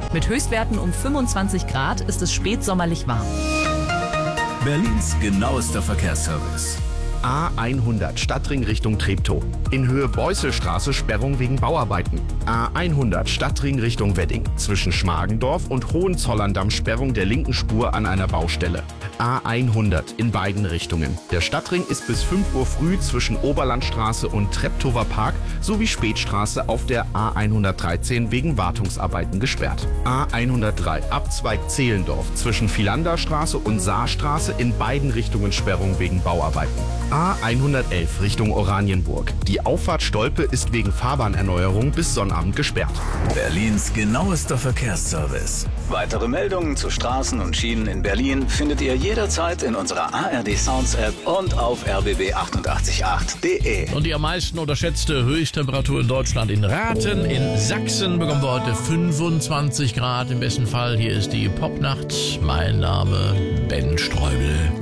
Mit Höchstwerten um 25 Grad ist es spätsommerlich warm. Berlins genauester Verkehrsservice. A100 Stadtring Richtung Treptow. In Höhe Beusselstraße Sperrung wegen Bauarbeiten. A100 Stadtring Richtung Wedding. Zwischen Schmargendorf und Hohenzollern-Damm Sperrung der linken Spur an einer Baustelle. A100 in beiden Richtungen. Der Stadtring ist bis 5 Uhr früh zwischen Oberlandstraße und Treptower Park sowie Spätstraße auf der A113 wegen Wartungsarbeiten gesperrt. A103 Abzweig Zehlendorf zwischen Philanderstraße und Saarstraße in beiden Richtungen Sperrung wegen Bauarbeiten. A111 Richtung Oranienburg. Die Auffahrt Stolpe ist wegen Fahrbahnerneuerung bis Sonnabend gesperrt. Berlins genauester Verkehrsservice. Weitere Meldungen zu Straßen und Schienen in Berlin findet ihr jederzeit in unserer ARD Sounds App und auf rbb888.de. Und die am meisten unterschätzte Höchsttemperatur in Deutschland in Rathen. In Sachsen bekommen wir heute 25 Grad im besten Fall. Hier ist die Popnacht. Mein Name Ben Streubel.